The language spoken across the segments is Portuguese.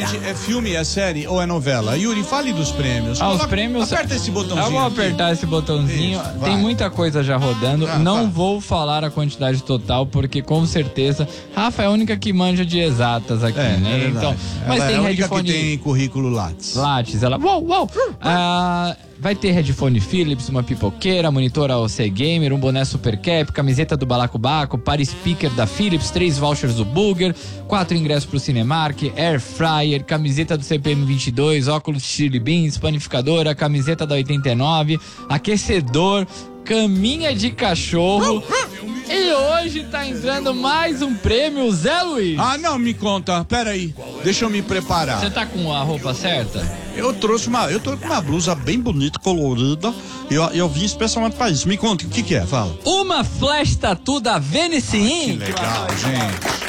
gente, é filme, é série ou é novela? Yuri, fale dos prêmios. Os prêmios... Aperta esse botãozinho. Eu vou apertar esse botãozinho. Isso, tem muita coisa já rodando. Não vai. vou falar a quantidade total, porque com certeza Rafa é a única que manja de exatas aqui, né? Então, mas tem é a única headphone... que tem currículo Lattes. Ela... Uou! Vai ter headphone Philips, uma pipoqueira, monitor AOC Gamer, um boné Super Cap, camiseta do Balacobaco, para speaker da Philips, 3 vouchers do Burger, 4 ingressos pro Cinemark, Air Fryer, camiseta do CPM 22, óculos Chili Beans, panificadora, camiseta da 89, aquecedor, caminha de cachorro. E hoje tá entrando mais um prêmio, Zé Luiz. Não, me conta. Pera aí. Deixa eu me preparar. Você tá com a roupa certa? Eu tô com uma blusa bem bonita, colorida. Eu vim especialmente pra isso. Me conta, o que é? Fala. Uma flash tattoo da Venice Inc. Que legal, gente.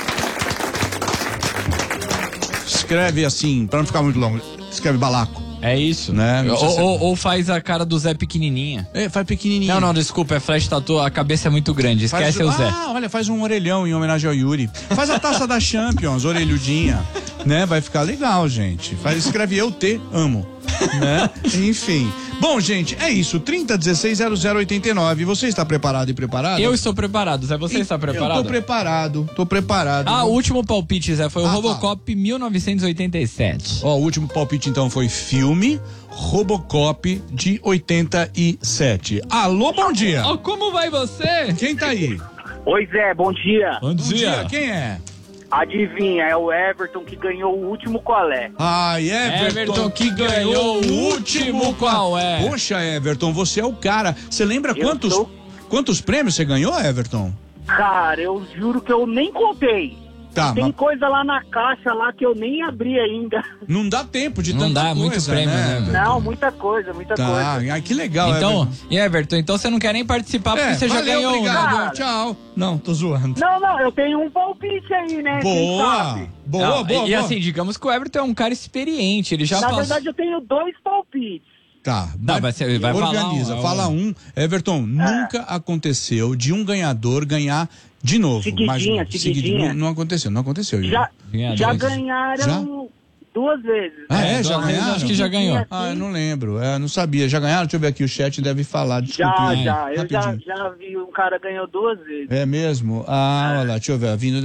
Escreve assim, pra não ficar muito longo. Escreve Balaco. É isso, né? Ou faz a cara do Zé pequenininha. Faz pequenininha. Não, desculpa, é flash tattoo, a cabeça é muito grande, esquece o Zé. Olha, faz um orelhão em homenagem ao Yuri. Faz a taça da Champions, orelhudinha, né? Vai ficar legal, gente. Escreve eu te amo, né? Enfim. Bom, gente, é isso, 30160089. Você está preparado e preparado? Eu estou preparado, Zé, você está preparado? Eu tô preparado. O último palpite, Zé, foi o Robocop 1987. O último palpite, então, foi filme Robocop de 87. Alô, bom dia. Como vai você? Quem tá aí? Oi, Zé, bom dia. Bom dia. Quem é? Adivinha, é o Everton que ganhou o último qual é. Everton que ganhou o último qual é. Poxa, Everton, você é o cara. Você lembra quantos prêmios você ganhou, Everton? Cara, eu juro que eu nem contei. Tá, tem coisa lá na caixa lá que eu nem abri ainda. Não dá tempo de não tanta dá, coisa, muito prêmio, né? Não, muita coisa. Ai, que legal, então, Everton, então você não quer nem participar porque você já ganhou. Obrigado, né? Tchau. Não, tô zoando. Não, eu tenho um palpite aí, né? Boa. E assim, digamos que o Everton é um cara experiente, ele já Na verdade, eu tenho 2 palpites. Tá, você vai organiza, fala um. Everton, nunca aconteceu de um ganhador ganhar de novo. Seguidinha. Não aconteceu. Já ganharam 2 vezes. Já ganharam? Acho que já ganhou. Eu não lembro, não sabia. Já ganharam? Deixa eu ver aqui, o chat deve falar. Desculpa. Eu já vi um cara ganhou 2 vezes. É mesmo? Olha lá, deixa eu ver. Vindo.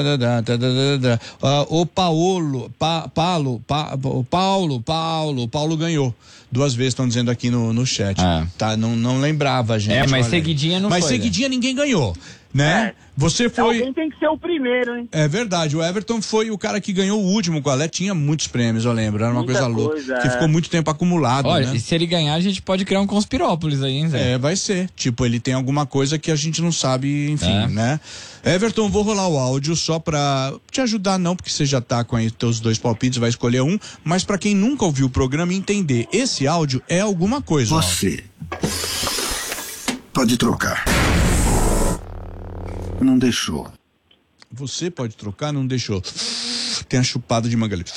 O Paulo ganhou 2 vezes, estão dizendo aqui no chat. Tá, não lembrava, gente. Mas seguidinha não foi. Mas seguidinha ninguém ganhou, né? Você foi... Alguém tem que ser o primeiro, hein? É verdade, o Everton foi o cara que ganhou o último qual é, tinha muitos prêmios, eu lembro, era uma coisa louca, que ficou muito tempo acumulado, Olha, né? E se ele ganhar, a gente pode criar um Conspirópolis aí, hein, Zé? Vai ser, tipo, ele tem alguma coisa que a gente não sabe, enfim, né? Everton, vou rolar o áudio só pra te ajudar, não, porque você já tá com aí teus 2 palpites, vai escolher um, mas pra quem nunca ouviu o programa entender, esse áudio é alguma coisa. Você pode trocar. Não deixou. Você pode trocar, não deixou. Tem a chupada de manga ali.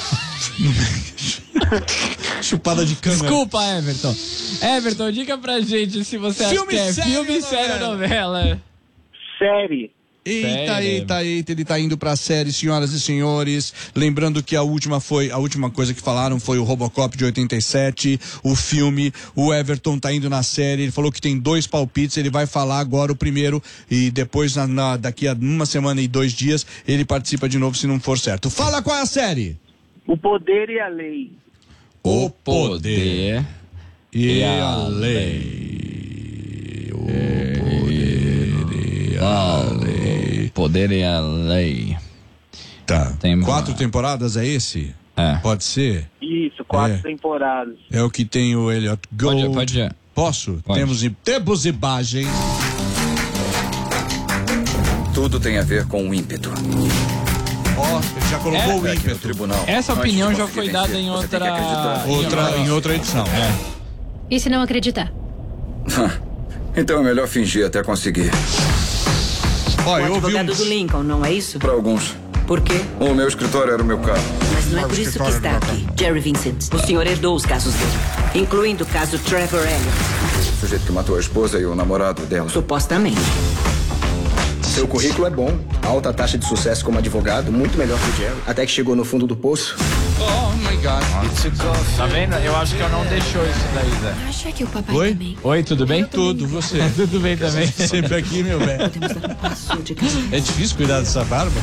Chupada de câmera. Desculpa, Everton. Everton, diga pra gente se você acha que é filme, série ou novela. Série. Eita, ele tá indo pra série, senhoras e senhores. Lembrando que a última coisa que falaram foi o Robocop de 87, o filme. O Everton tá indo na série, ele falou que tem 2 palpites, ele vai falar agora o primeiro e depois, daqui a 1 semana e 2 dias, ele participa de novo se não for certo. Fala qual é a série. O Poder e a Lei. O Poder e a Lei. O Poder e a Lei. Poder e a Lei. Tá. 4 temporadas é esse? Pode ser? Isso, 4 temporadas. É o que tem o Elliot Gold. Pode ir. Posso? Pode. Temos imagens. Tudo tem a ver com o ímpeto. Ele já colocou o ímpeto. Tribunal. Essa opinião já foi dada em outra edição. E se não acreditar? Então é melhor fingir até conseguir. O advogado do Lincoln, não é isso? Para alguns. Por quê? O meu escritório era o meu carro. Mas não é por isso que está aqui. Jerry Vincent, o senhor herdou os casos dele, incluindo o caso Trevor Elliott. O sujeito que matou a esposa e o namorado dela. Supostamente. Seu currículo é bom. Alta taxa de sucesso como advogado, muito melhor que o Jerry. Até que chegou no fundo do poço. Oh my God. Tá vendo? Eu acho que eu não deixou isso daí, Zé. Acha que o papai Oi? também? Oi, tudo bem? Tudo, você. Tudo bem também. Sempre aqui, meu velho. Podemos dar um passo de cada vez. É difícil cuidar dessa barba?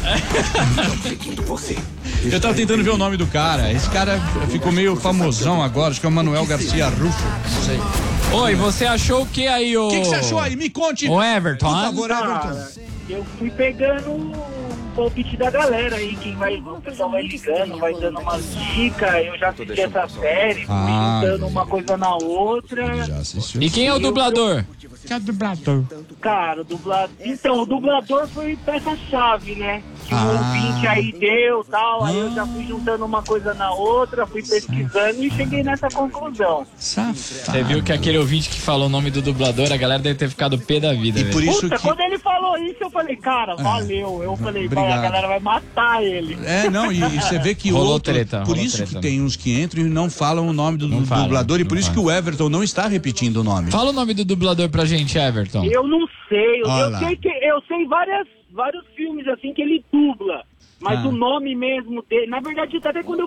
Eu tava tentando ver o nome do cara. Esse cara ficou meio famosão agora. Acho que é o Manuel Garcia Rufo. Não sei. Oi, você achou o que aí, ô... O que você achou aí? Me conte. O Everton, Por hein? favor, Everton. Cara, eu fui pegando o palpite da galera aí, o pessoal vai ligando, vai dando umas dicas, eu já assisti essa série, fui juntando uma coisa na outra. Já assistiu. E quem é o dublador? Que é dublador? Cara, o dublador foi peça-chave, né? Que o ouvinte aí deu tal, aí eu já fui juntando uma coisa na outra, fui pesquisando e cheguei nessa conclusão. Safado. Você viu que aquele ouvinte que falou o nome do dublador, a galera deve ter ficado pé da vida, E velho. por isso Puta, que... quando ele falou isso, eu falei, cara, valeu. Eu falei, obrigado. a galera vai matar ele. É, não, e você vê que Rolou outro... treta, por rolou isso treta. que tem uns que entram e não falam o nome do Não fala, dublador, e por não isso fala. que o Everton não está repetindo o nome. Fala o nome do dublador pra gente, Everton. Eu não sei, Olha eu lá. sei vários filmes assim que ele dubla, mas Ah. o nome mesmo dele, na verdade até quando eu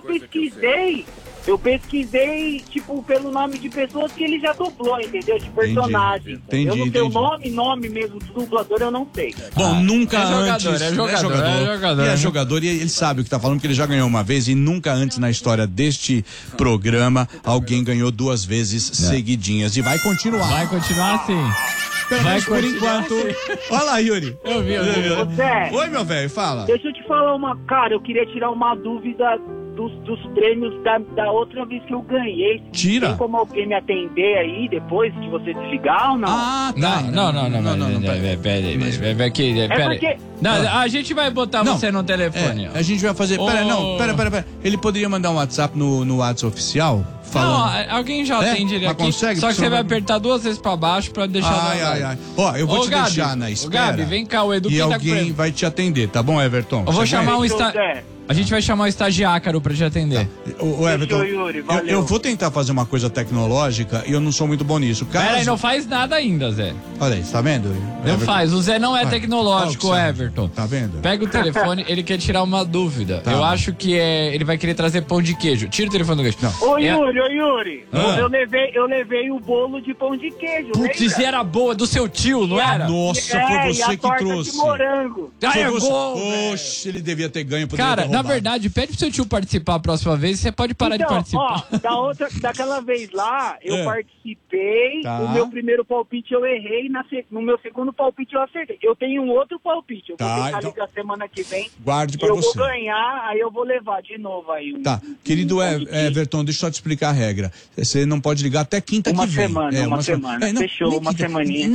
pesquisei tipo pelo nome de pessoas que ele já dublou, entendeu? De personagens. Entendi, Eu não sei entendi. o nome mesmo do dublador, eu não sei. Bom, nunca é jogador, antes... é jogador. E é jogador, e ele sabe o que tá falando, porque ele já ganhou uma vez, e nunca antes na história deste programa alguém ganhou 2 vezes seguidinhas. E vai continuar. Vai continuar assim. Pelo menos por enquanto. Olha lá, Yuri. Eu vi. Zé, Oi, meu velho, fala. deixa eu te falar cara, eu queria tirar uma dúvida dos prêmios da outra vez que eu ganhei. Tira. Tem como alguém me atender aí depois de você desligar ou não? Ah, tá. Não, pera aí. porque- Não, a gente vai botar Não. você no telefone. A gente vai fazer. Pera. Ele poderia mandar um WhatsApp no WhatsApp oficial? Falando. Não, alguém já É? atende ele Mas aqui. consegue? Só que você vai Porque apertar 2 vezes pra baixo pra deixar Ai. Ó, eu vou Ô, te Gabi, deixar na ô, espera. Gabi, vem cá, o Edu, E quem tá alguém com- vai te atender, tá bom, Everton? Eu vou Você chamar vai? Zé. A gente vai chamar o estagiário pra te atender. O Everton, Fechou, Yuri, valeu. eu vou tentar fazer uma coisa tecnológica e eu não sou muito bom nisso. Caso... Pera aí, não faz nada ainda, Zé. Olha aí, tá vendo? Não faz. O Zé não é Vai. tecnológico, Olha o que você Everton. Tá vendo? Pega o telefone, ele quer tirar uma dúvida. Tá Eu bom. acho que ele vai querer trazer pão de queijo. Tira o telefone do queijo. Não. Ô É- Yuri, Ah. eu levei o bolo de pão de queijo, Putz, lembra? e era boa, do seu tio, não era? Nossa, foi e você a que torta trouxe. de morango. Ah, é Foi você- bom, velho. Oxe, ele devia ter ganho. Poderia Cara, ter na roubado. verdade, pede pro seu tio participar a próxima vez, você pode parar de participar. Ó, daquela vez lá, eu É. participei, Tá. o meu primeiro palpite eu errei, no meu segundo palpite eu acertei. Eu tenho um outro palpite, eu Tá, vou tentar então- ligar semana que vem. Guarde E pra eu você. vou ganhar, aí eu vou levar de novo aí. Tá, querido Everton, deixa eu só te explicar a regra. Você não pode ligar até quinta Uma que vem. semana, uma semana. Fechou, nem uma quinta. semaninha.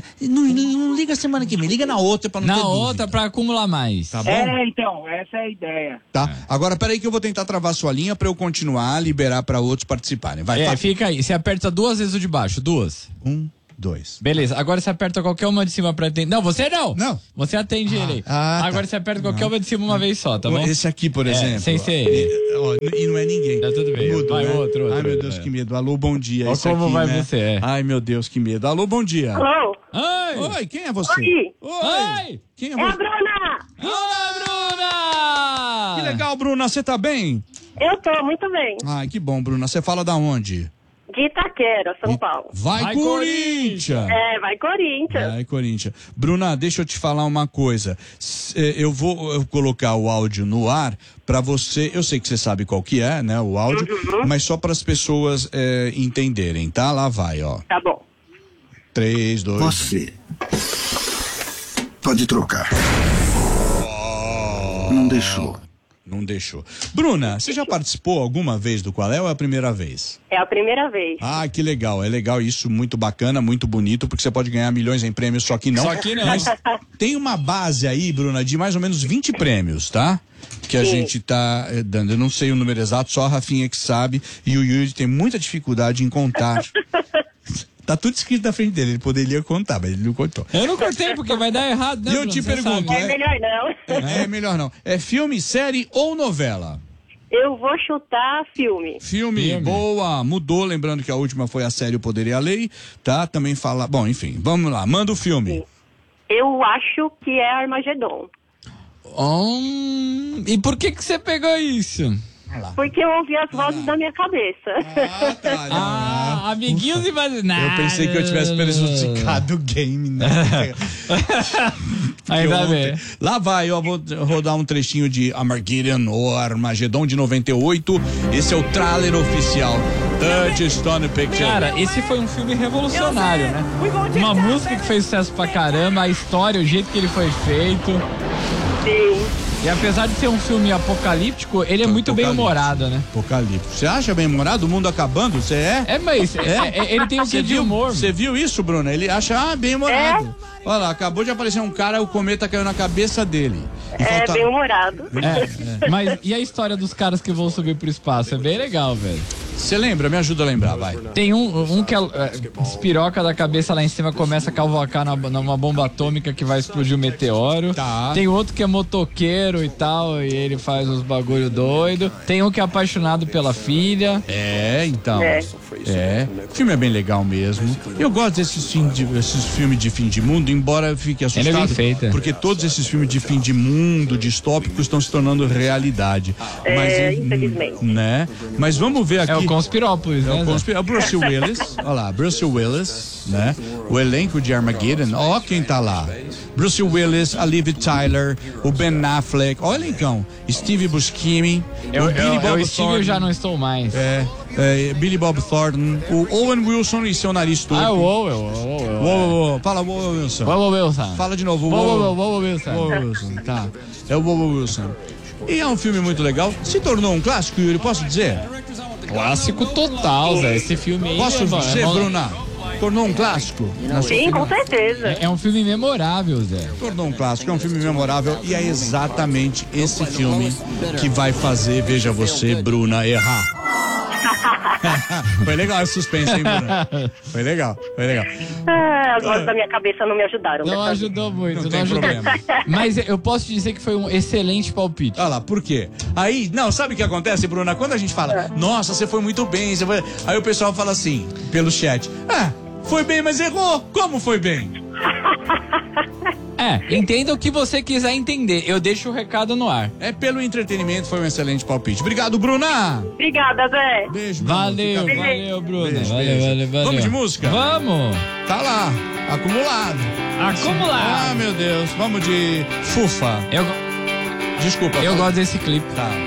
Não liga semana que vem, liga na outra pra não ter Na dúvida. outra, pra acumular mais. Tá bom? Então, essa é a ideia. Tá. Agora, peraí que eu vou tentar travar sua linha pra eu continuar, liberar pra outros participarem. Vai, fala. Fica aí. Você aperta 2 vezes o de baixo, 2. 1, 2. Beleza, agora você aperta qualquer uma de cima pra atender. Não, você não! Não. Você atende ele aí. tá. Agora você aperta qualquer uma de cima uma vez só, tá bom? Esse aqui, por exemplo. sem ser ele. E não é ninguém. Tá tudo bem. Mudo, Vai, né? outro. Ai, meu Deus, é. que medo. Alô, bom dia. Ó Esse como aqui, vai né? você, é. Ai, meu Deus, que medo. Alô, bom dia. Alô? Ai! Oi, quem é você? Oi. Ai! Quem é É a você? Bruna! Olá, Bruna! Que legal, Bruna. Você tá bem? Eu tô muito bem. Ai, que bom, Bruna. Você fala da onde? De Itaquera, São Paulo. Vai, Vai, Corinthians! Vai Corinthians. Vai, Corinthians. Bruna, deixa eu te falar uma coisa. Eu vou colocar o áudio no ar pra você. Eu sei que você sabe qual que é, né? O áudio, mas só para as pessoas entenderem, tá? Lá vai, ó. Tá bom. 3, 2. Você pode trocar. Não deixou. Não deixou. Bruna, você já participou alguma vez do Qual é ou é a primeira vez? É a primeira vez. Ah, que legal. É legal isso, muito bacana, muito bonito, porque você pode ganhar milhões em prêmios, só que não. Só que não. Mas tem uma base aí, Bruna, de mais ou menos 20 prêmios, tá? Que a gente tá dando. Eu não sei o número exato, só a Rafinha que sabe. E o Yuri tem muita dificuldade em contar. Tá tudo escrito na frente dele, ele poderia contar, mas ele não contou. Eu não cortei porque vai dar errado, né, E eu Bruno? te Você pergunto, sabe. Melhor não. É melhor não. É filme, série ou novela? Eu vou chutar filme. Filme, boa, mudou, lembrando que a última foi a série O Poder e a Lei, tá? Também fala, bom, enfim, vamos lá, manda o filme. Eu acho que é Armagedon. E por que você pegou isso? Porque eu ouvi as vozes da minha cabeça. Amiguinhos imaginados. Eu pensei que eu tivesse prejudicado o game, né? Ainda bem. Lá vai, eu vou rodar um trechinho de Armageddon ou Armagedon de 98. Esse é o trailer oficial Touchstone Pictures. Cara, esse foi um filme revolucionário, né? Uma música que fez sucesso pra caramba, a história, o jeito que ele foi feito. Sim. E apesar de ser um filme apocalíptico, ele é muito bem humorado, né? Apocalíptico. Você acha bem humorado? O mundo acabando? Você é? Mas ele tem um quê de humor. Você viu isso, Bruna? Ele acha bem humorado. Olha lá, acabou de aparecer um cara, o cometa caiu na cabeça dele. Bem humorado. Mas e a história dos caras que vão subir pro espaço? É bem legal, velho. Você lembra? Me ajuda a lembrar, vai. Tem um que despiroca da cabeça lá em cima, começa a cavalcar numa bomba atômica que vai explodir o meteoro. Tá. Tem outro que é motoqueiro e tal, e ele faz uns bagulho doido. Tem um que é apaixonado pela filha. Então. O filme é bem legal mesmo. Eu gosto desses filmes de fim de mundo, embora eu fique assustado. Ele é bem feito. Porque todos esses filmes de fim de mundo, distópicos, estão se tornando realidade. Infelizmente. Né? Mas vamos ver aqui. É o Conspirópolis, né? O Bruce Willis. Olha lá, Bruce Willis, né? O elenco de Armageddon. Ó quem tá lá. Bruce Willis, a Liv Tyler, o Ben Affleck. Olha, então. Steve Buscemi. Billy Bob Thornton. Eu já não estou mais. Billy Bob Thornton. O Owen Wilson e seu nariz todo. Fala, Owen Wilson. Wilson. Fala de novo. Wilson. Tá. É o Owen Wilson. E é um filme muito legal. Se tornou um clássico, Yuri, posso dizer? Clássico total, Zé. Esse filme aí. Posso dizer, Bruna? Tornou um clássico? Sim, com certeza. É um filme memorável, Zé. Tornou um clássico, é um filme memorável e é exatamente esse filme que vai fazer, veja você, Bruna, errar. Foi legal esse suspense, hein, Bruna? Foi legal. As vozes da minha cabeça não me ajudaram. Não ajudou muito, não ajudou. Problema. Mas eu posso te dizer que foi um excelente palpite. Olha lá, por quê? Aí, sabe o que acontece, Bruna? Quando a gente fala, nossa, você foi muito bem, aí o pessoal fala assim, pelo chat, foi bem, mas errou. Como foi bem? Entenda o que você quiser entender. Eu deixo o recado no ar. Pelo entretenimento, foi um excelente palpite. Obrigado, Bruna. Obrigada, Zé. Beijo, Bruna. Valeu, Bruna. Beijo. Valeu. Vamos de música? Vamos. Tá lá, acumulado. Ah, meu Deus. Vamos de Fufa. Desculpa. Eu gosto desse clipe. Tá.